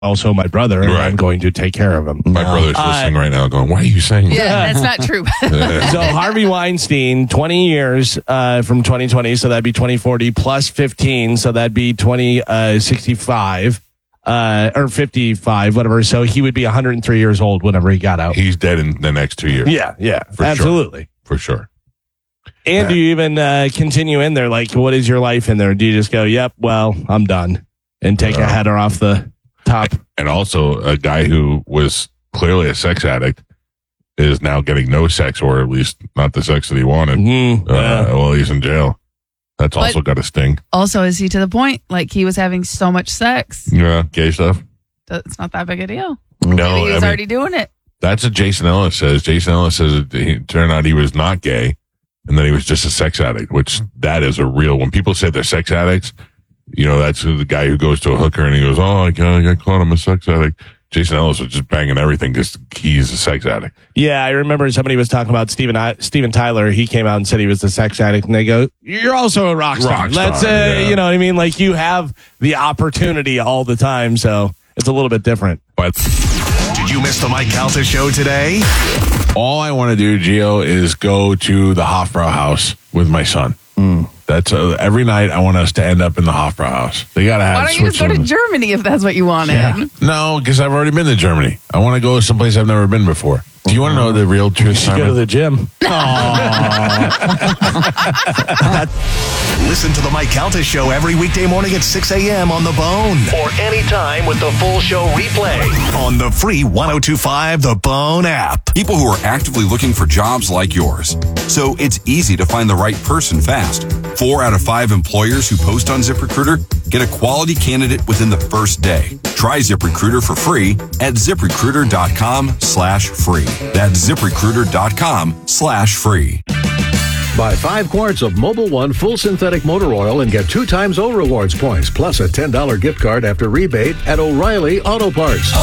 also my brother, and I'm going to take care of him. My brother's listening right now going, why are you saying that? Yeah, that's not true. So Harvey Weinstein, 20 years from 2020, so that'd be 2040, plus 15, so that'd be 2065, or 55, whatever. So he would be 103 years old whenever he got out. He's dead in the next 2 years. Yeah, For absolutely. Sure. For sure. And do you even continue in there? Like, what is your life in there? Do you just go, yep, well, I'm done, and take a header off the top? And also, a guy who was clearly a sex addict is now getting no sex, or at least not the sex that he wanted. Well, he's in jail. That's also got to sting. Also, is he to the point? Like, he was having so much sex. Yeah, gay stuff. It's not that big a deal. No, Maybe he was already doing it. That's what Jason Ellis says. Jason Ellis says it turned out he was not gay, and then he was just a sex addict, which that is a real, when people say they're sex addicts, you know, that's the guy who goes to a hooker and he goes, oh, I got caught, I'm a sex addict. Jason Ellis was just banging everything because he's a sex addict. Yeah, I remember somebody was talking about Steven Tyler. He came out and said he was a sex addict, and they go, you're also a rock star. Let's, you know what I mean? Like, you have the opportunity all the time, so it's a little bit different. But did you miss the Mike Calta show today? All I want to do, Gio, is go to the Hofbrau house with my son. That's every night I want us to end up in the Hofbrau house. They got to have. Why don't you just go to Germany if that's what you wanted? Yeah. No, because I've already been to Germany. I want to go someplace I've never been before. Do you want to know the real truth, Simon? Go to the gym. Listen to the Mike Calta show every weekday morning at 6 a.m. on The Bone, or anytime with the full show replay on the free 102.5 The Bone app. People who are actively looking for jobs like yours. So it's easy to find the right person fast. 4 out of 5 employers who post on ZipRecruiter get a quality candidate within the first day. Try ZipRecruiter for free at ZipRecruiter.com/free. That's ZipRecruiter.com/free. Buy 5 quarts of Mobil 1 full synthetic motor oil and get 2 times O rewards points, plus a $10 gift card after rebate at O'Reilly Auto Parts.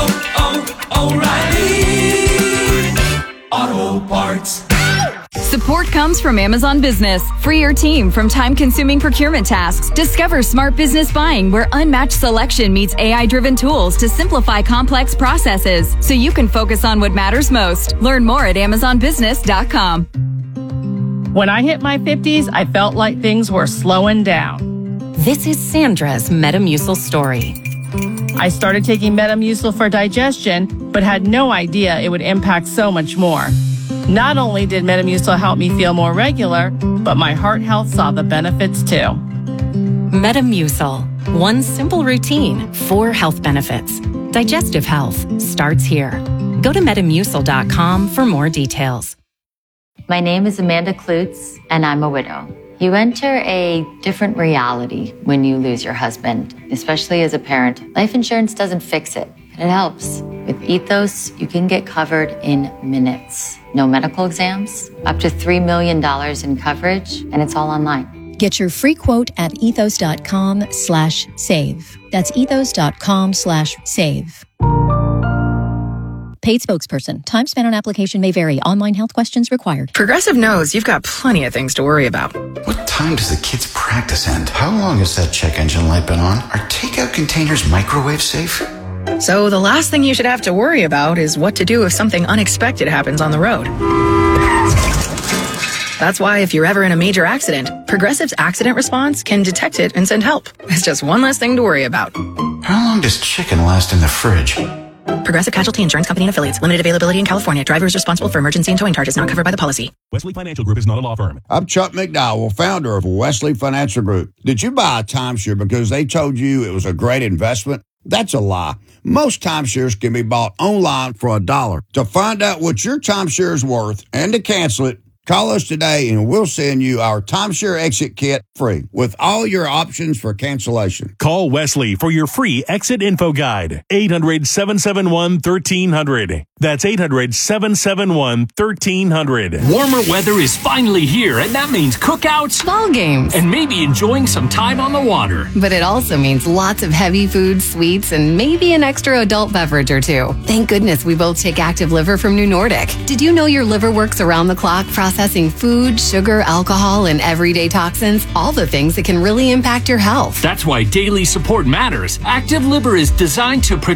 O'Reilly Auto Parts. Support comes from Amazon Business. Free your team from time-consuming procurement tasks. Discover smart business buying where unmatched selection meets AI-driven tools to simplify complex processes so you can focus on what matters most. Learn more at AmazonBusiness.com. When I hit my 50s, I felt like things were slowing down. This is Sandra's Metamucil story. I started taking Metamucil for digestion, but had no idea it would impact so much more. Not only did Metamucil help me feel more regular, but my heart health saw the benefits too. Metamucil. One simple routine, 4 health benefits. Digestive health starts here. Go to Metamucil.com for more details. My name is Amanda Klutz, and I'm a widow. You enter a different reality when you lose your husband, especially as a parent. Life insurance doesn't fix it, but it helps. With Ethos, you can get covered in minutes. No medical exams, up to $3 million in coverage, and it's all online. Get your free quote at ethos.com/save. That's ethos.com/save. Paid spokesperson. Time spent on application may vary. Online health questions required. Progressive knows you've got plenty of things to worry about. What time does the kids' practice end? How long has that check engine light been on? Are takeout containers microwave safe? So the last thing you should have to worry about is what to do if something unexpected happens on the road. That's why if you're ever in a major accident, Progressive's accident response can detect it and send help. It's just one less thing to worry about. How long does chicken last in the fridge? Progressive Casualty Insurance Company and Affiliates. Limited availability in California. Driver is responsible for emergency and towing charges not covered by the policy. Wesley Financial Group is not a law firm. I'm Chuck McDowell, founder of Wesley Financial Group. Did you buy a timeshare because they told you it was a great investment? That's a lie. Most timeshares can be bought online for $1. To find out what your timeshare is worth and to cancel it, call us today and we'll send you our timeshare exit kit free with all your options for cancellation. Call Wesley for your free exit info guide. 800-771-1300. That's 800-771-1300. Warmer weather is finally here, and that means cookouts, ball games, and maybe enjoying some time on the water. But it also means lots of heavy food, sweets, and maybe an extra adult beverage or two. Thank goodness we both take Active Liver from New Nordic. Did you know your liver works around the clock processing processing food, sugar, alcohol, and everyday toxins, all the things that can really impact your health. That's why daily support matters. Active Liver is designed to protect